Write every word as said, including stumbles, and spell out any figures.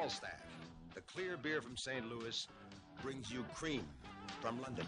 Falstaff, the clear beer from Saint Louis, brings you cream from London.